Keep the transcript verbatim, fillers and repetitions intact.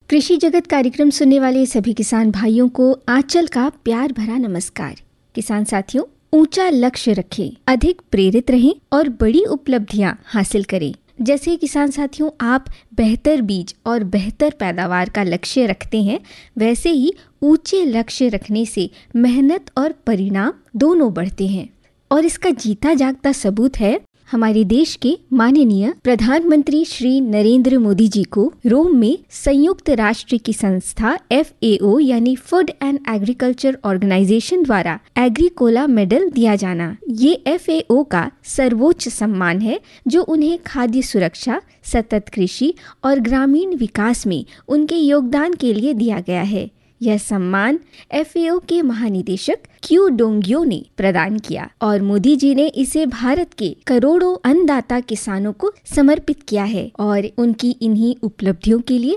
कृषि जगत कार्यक्रम सुनने वाले सभी किसान भाइयों को आंचल का प्यार भरा नमस्कार। किसान साथियों, ऊंचा लक्ष्य रखें, अधिक प्रेरित रहें और बड़ी उपलब्धियां हासिल करें। जैसे किसान साथियों, आप बेहतर बीज और बेहतर पैदावार का लक्ष्य रखते हैं, वैसे ही ऊंचे लक्ष्य रखने से मेहनत और परिणाम दोनों बढ़ते हैं। और इसका जीता जागता सबूत है हमारे देश के माननीय प्रधानमंत्री श्री नरेंद्र मोदी जी को रोम में संयुक्त राष्ट्र की संस्था एफ ए ओ यानी फूड एंड एग्रीकल्चर ऑर्गेनाइजेशन द्वारा एग्रीकोला मेडल दिया जाना। ये एफ ए ओ का सर्वोच्च सम्मान है जो उन्हें खाद्य सुरक्षा, सतत कृषि और ग्रामीण विकास में उनके योगदान के लिए दिया गया है। यह सम्मान एफ ए ओ के महानिदेशक क्यू डोंग्यो ने प्रदान किया और मोदी जी ने इसे भारत के करोड़ों अन्नदाता किसानों को समर्पित किया है और उनकी इन्हीं उपलब्धियों के लिए